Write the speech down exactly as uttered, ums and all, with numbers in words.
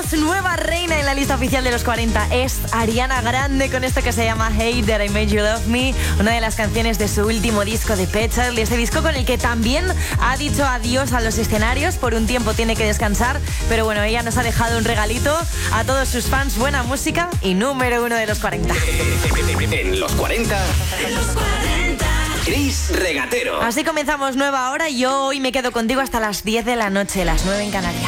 tenemos nueva reina en la lista oficial de los cuarenta. Es Ariana Grande con esto que se llama Hey That I Made You Love Me, una de las canciones de su último disco de Petal, y este disco con el que también ha dicho adiós a los escenarios. Por un tiempo tiene que descansar, pero bueno, ella nos ha dejado un regalito a todos sus fans, buena música y número uno de los cuarenta. En los cuarenta. En los cuarenta. Chris Regatero. Así comenzamos nueva hora y yo hoy me quedo contigo hasta las diez de la noche, las nueve en Canarias.